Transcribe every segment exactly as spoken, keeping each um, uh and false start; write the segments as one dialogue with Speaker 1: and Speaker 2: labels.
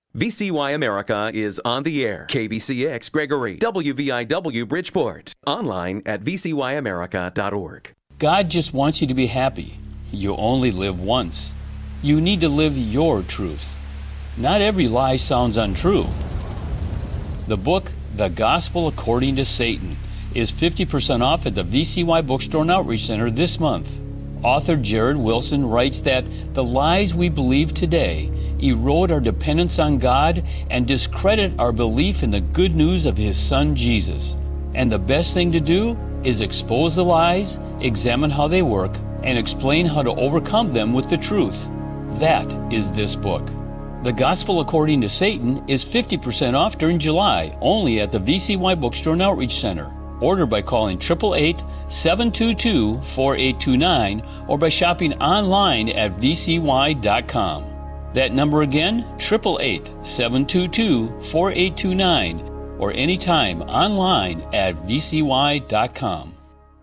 Speaker 1: V C Y America is on the air. K V C X Gregory, W V I W Bridgeport. Online at v c y america dot org.
Speaker 2: God just wants you to be happy. You only live once. You need to live your truth. Not every lie sounds untrue. The book, The Gospel According to Satan, is fifty percent off at the V C Y Bookstore and Outreach Center this month. Author Jared Wilson writes that the lies we believe today erode our dependence on God and discredit our belief in the good news of His Son Jesus. And the best thing to do is expose the lies, examine how they work, and explain how to overcome them with the truth. That is this book. The Gospel According to Satan is fifty percent off during July, only at the V C Y Bookstore and Outreach Center. Order by calling eight eight eight, seven two two, four eight two nine or by shopping online at v c y dot com. That number again, eight eight eight, seven two two, four eight two nine or anytime online at v c y dot com.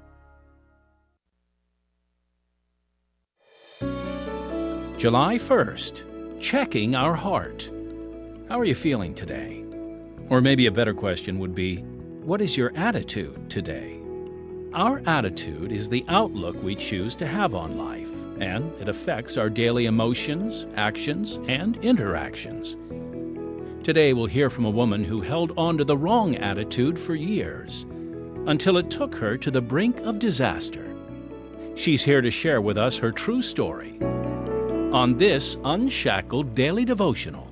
Speaker 3: July first, checking our heart. How are you feeling today? Or maybe a better question would be, what is your attitude today? Our attitude is the outlook we choose to have on life, and it affects our daily emotions, actions, and interactions. Today we'll hear from a woman who held on to the wrong attitude for years, until it took her to the brink of disaster. She's here to share with us her true story on this Unshackled Daily Devotional.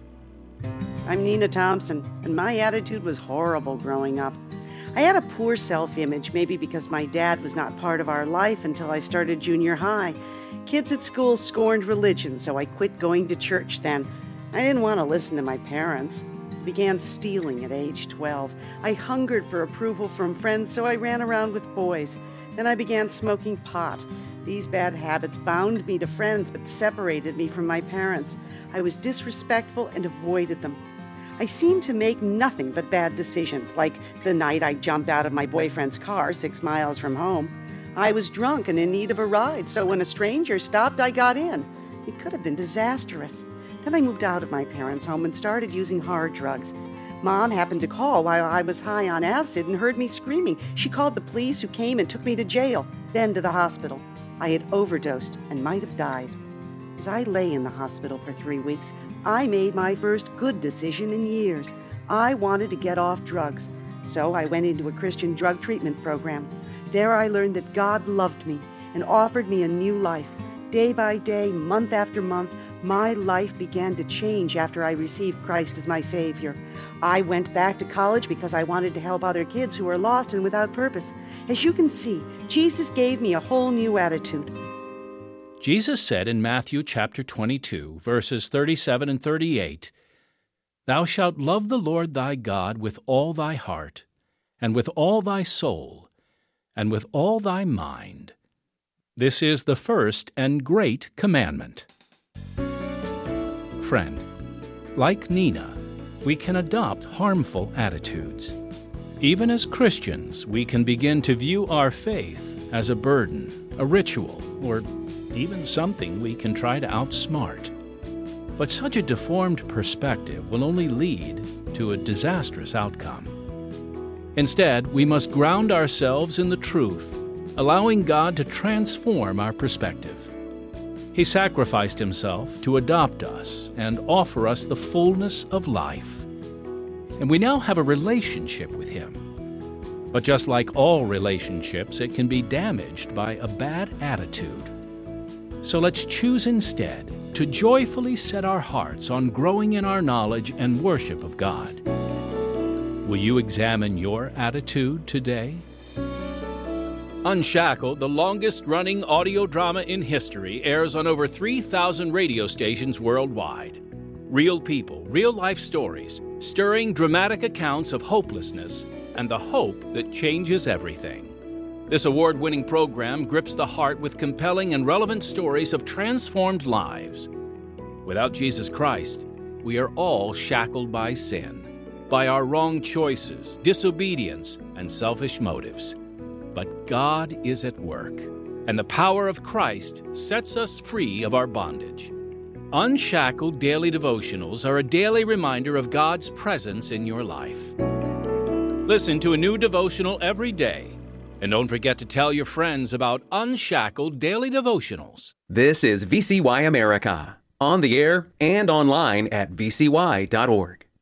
Speaker 4: I'm Nina Thompson, and my attitude was horrible growing up. I had a poor self-image, maybe because my dad was not part of our life until I started junior high. Kids at school scorned religion, so I quit going to church then. I didn't want to listen to my parents. I began stealing at age twelve. I hungered for approval from friends, so I ran around with boys. Then I began smoking pot. These bad habits bound me to friends but separated me from my parents. I was disrespectful and avoided them. I seemed to make nothing but bad decisions, like the night I jumped out of my boyfriend's car six miles from home. I was drunk and in need of a ride, so when a stranger stopped, I got in. It could have been disastrous. Then I moved out of my parents' home and started using hard drugs. Mom happened to call while I was high on acid and heard me screaming. She called the police, who came and took me to jail, then to the hospital. I had overdosed and might have died. As I lay in the hospital for three weeks, I made my first good decision in years. I wanted to get off drugs, so I went into a Christian drug treatment program. There I learned that God loved me and offered me a new life. Day by day, month after month, my life began to change after I received Christ as my Savior. I went back to college because I wanted to help other kids who are lost and without purpose. As you can see, Jesus gave me a whole new attitude.
Speaker 3: Jesus said in Matthew chapter twenty-two, verses thirty-seven and thirty-eight, "Thou shalt love the Lord thy God with all thy heart, and with all thy soul, and with all thy mind. This is the first and great commandment." Friend, like Nina, we can adopt harmful attitudes. Even as Christians, we can begin to view our faith as a burden, a ritual, or even something we can try to outsmart. But such a deformed perspective will only lead to a disastrous outcome. Instead, we must ground ourselves in the truth, allowing God to transform our perspective. He sacrificed Himself to adopt us and offer us the fullness of life. And we now have a relationship with Him. But just like all relationships, it can be damaged by a bad attitude. So let's choose instead to joyfully set our hearts on growing in our knowledge and worship of God. Will you examine your attitude today? Unshackled, the longest-running audio drama in history, airs on over three thousand radio stations worldwide. Real people, real-life stories, stirring dramatic accounts of hopelessness and the hope that changes everything. This award-winning program grips the heart with compelling and relevant stories of transformed lives. Without Jesus Christ, we are all shackled by sin, by our wrong choices, disobedience, and selfish motives. But God is at work, and the power of Christ sets us free of our bondage. Unshackled Daily Devotionals are a daily reminder of God's presence in your life. Listen to a new devotional every day. And don't forget to tell your friends about Unshackled Daily Devotionals.
Speaker 1: This is V C Y America, on the air and online at v c y dot org.